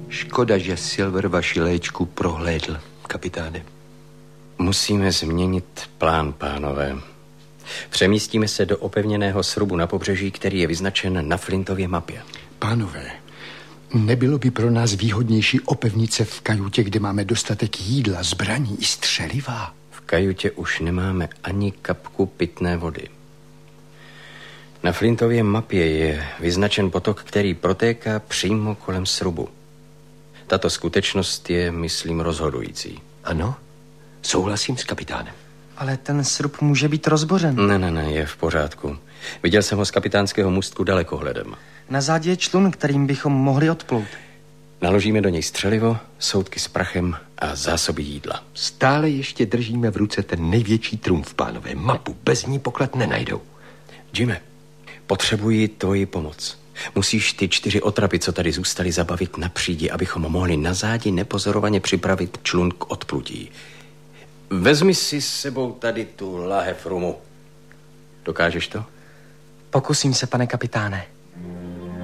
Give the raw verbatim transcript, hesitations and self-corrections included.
Škoda, že Silver vaši léčku prohlédl, kapitáne. Musíme změnit plán, pánové. Přemístíme se do opevněného srubu na pobřeží, který je vyznačen na Flintově mapě. Pánové, nebylo by pro nás výhodnější opevnit se v kajutě, kde máme dostatek jídla, zbraní i střeliva? V kajutě už nemáme ani kapku pitné vody. Na Flintově mapě je vyznačen potok, který protéká přímo kolem srubu. Tato skutečnost je, myslím, rozhodující. Ano, souhlasím s kapitánem. Ale ten srub může být rozbořen. Ne, ne, ne, je v pořádku. Viděl jsem ho z kapitánského můstku dalekohledem. Na zádě je člun, kterým bychom mohli odplout. Naložíme do něj střelivo, soudky s prachem a zásoby jídla. Stále ještě držíme v ruce ten největší trumf, pánové. Mapu, bez ní poklad nenajdou. Jimmy, potřebuji tvoji pomoc. Musíš ty čtyři otrapy, co tady zůstaly, zabavit na přídi, abychom mohli na zádi nepozorovaně připravit člun k odplutí. Vezmi si s sebou tady tu láhev rumu. Dokážeš to? Pokusím se, pane kapitáne.